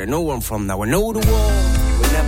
where I know where I'm from now. I know the wall will never